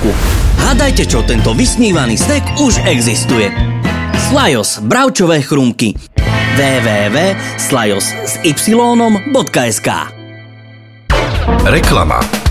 Slovensku. Hádajte, čo tento vysnívaný snack už existuje. Slajos bravčové chrumky. www.slajos.sk. Reklama.